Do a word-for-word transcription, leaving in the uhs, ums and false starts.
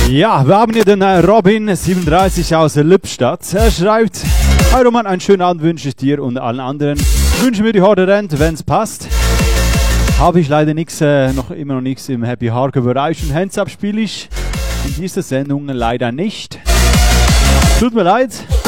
Ja, wir haben hier den Robin siebenunddreißig aus Lippstadt. Er schreibt: Hi Roman, einen schönen Abend wünsche ich dir und allen anderen. Wünsche mir die Horde rennt, wenn es passt. Habe ich leider nichts, äh, noch immer noch nichts im Happy Hardcore-Bereich und Hands Up spiele ich in dieser Sendung leider nicht. Tut mir leid.